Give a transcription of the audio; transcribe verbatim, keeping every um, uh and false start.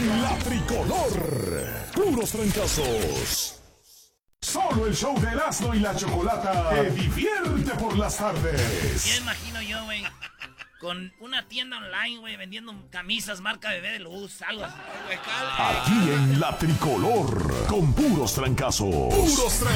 en la tricolor. Puros trancazos. Solo el show de Erasmo y la Chocolata te divierte por las tardes. Ya imagino yo, güey, con una tienda online, güey, vendiendo camisas marca Bebé de Luz, algo así. Aquí en la tricolor, con puros trancazos. Puros trancazos.